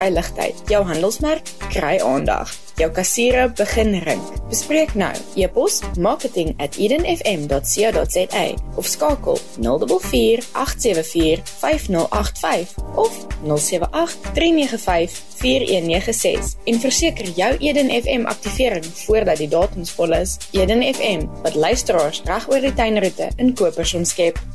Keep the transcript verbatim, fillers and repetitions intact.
Ligtheid. Jou handelsmerk kry aandag. Jou kassiere begin ring. Bespreek nou. E-pos marketing at eden f m dot co dot za of skakel nul vier vier agt sewe vier vyf nul agt vyf of nul sewe agt drie nege vyf vier een nege ses en verseker jou Eden F M aktivering voordat die datums vol is. Eden F M, wat luisteraars reg oor die tuinroete in Kopersom skep.